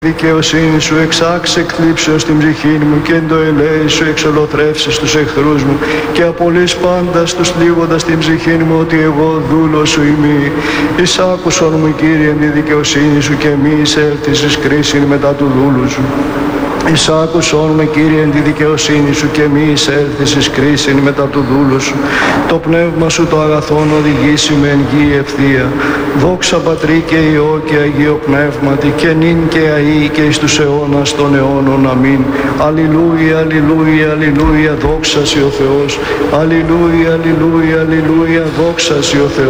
Δικαιοσύνη σου εξάξε εκθλίψεως την ψυχή μου και εν το ελέη σου εξολοθρεύσεις τους εχθρούς μου και απολύς πάντα τους θλίβοντας την ψυχή μου ότι εγώ δούλος σου ημί. Εισάκουσον μου Κύριε εν τη δικαιοσύνη σου και μη εισέλθεις εις κρίσιν μετά του δούλου σου. Εισάκουσον με Κύριε εν τη δικαιοσύνη σου και μη εισέλθεις εις κρίσιν μετά του δούλου σου. Το πνεύμα σου το αγαθόν οδηγήσει με εν γη ευθεία. Δόξα Πατρί και Υιό και Αγίο Πνεύματι και νυν και αεί και εις τους αιώνας των αιώνων. Αμήν. Αλληλούια, αλληλούια, αλληλούια, δόξα σοι ο Θεός. Αλληλούια, αλληλούια, αλληλούια, δόξα σοι ο Θεός.